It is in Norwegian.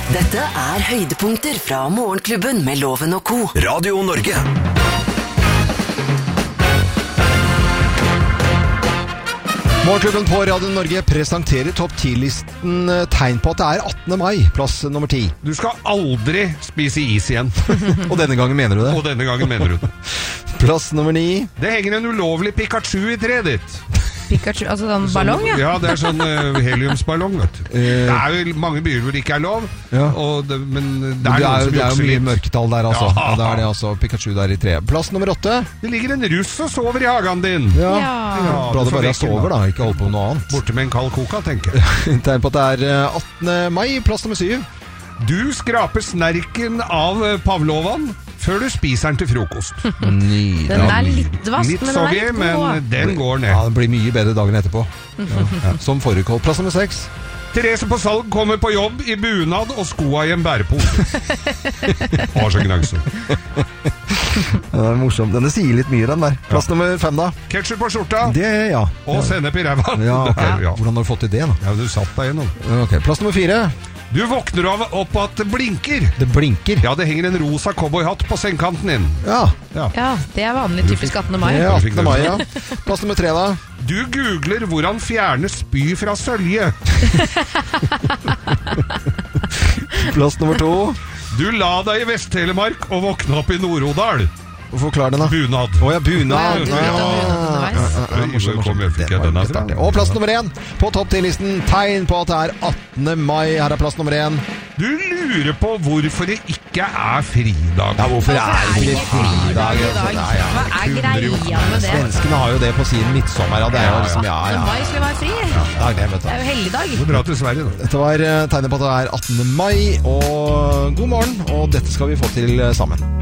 Dette høydepunkter fra Morgenklubben med Loven og Co. Radio Norge. Morgenklubben på Radio Norge presenterer topp 10-listen tegn på at det 18. mai, plass nummer 10. Du skal aldri spise is igjen. Og denne gangen mener du det? Og denne gangen mener du det. Plass nummer 9. Det henger en ulovlig Pikachu i treet ditt. Pikachu, altså sånn ballong, ja? Ja, det sånn heliumsballong, vet du. Det jo mange byer hvor det ikke lov, ja. Men det det noen som jo jukser mye litt. mørketall der, altså. Ja. Ja, det det altså. Pikachu der i treet. Plass nummer 8. Det ligger en russ og sover i hagen din. Ja. Bra det får bare vekk den, sover, da. Ikke holde på med noe annet. Borte med en kald koka, tenker jeg. Tegn på at det 18. mai, plass nummer 7. Du skraper snerken av pavlovan før du spiser den til frokost. Nydelig. Den litt vask, Litt men soggy, den men god. den går ned. Ja, den blir mye bedre dagen etterpå. Ja. Som forrige kold. Plass nummer 6. Therese på salg kommer på jobb i bunad og skoa i en bærepose. Har så gnagse. Den morsom. Den sier litt mye, den der. Plass nummer 5, da. Ketchup på skjorta. Det, ja. Og sennep i ræva. Ja, okay. Ja. Hvordan har du fått til det, da? Ja, du satt deg gjennom. Ok, plass nummer 4. Du våkner av opp at det blinker. Det blinker. Ja, det henger en rosa cowboyhatt på sengekanten din. Ja. Ja, det vanlig typisk 18. mai. Det 18. mai, ja. Plass nummer 3, da. Du googler hvordan fjerne spy fra sølje. Plass nummer 2. Du la deg i Vest-Telemark og våkne opp i Nord-Odal. Forklar den, da. Bunad. Åja, bunad. Og plass nummer 1 på topp 10-listen. Tegn på at det 18. mai. Her plass nummer 1. Du lurer på hvorfor det ikke fridag. Ja, hvorfor det ikke fridag? Hva greia med det? Svenskene har jo det på sin midtsommer. Ja, det jo liksom, ja. Men mai skulle være fri. Ja, det vet du. Det jo helligdag. Du drar til Sverige, da. Dette var tegnet på at det 18. mai. Og god morgen, og dette skal vi få til sammen.